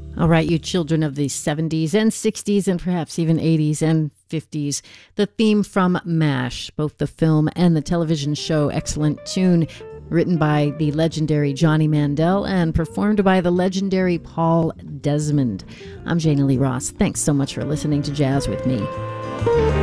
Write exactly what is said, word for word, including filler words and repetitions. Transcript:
All right, you children of the seventies and sixties and perhaps even eighties and fifties. The theme from MASH, both the film and the television show, excellent tune, written by the legendary Johnny Mandel and performed by the legendary Paul Desmond. I'm Jana Lee Ross. Thanks so much for listening to Jazz with Me.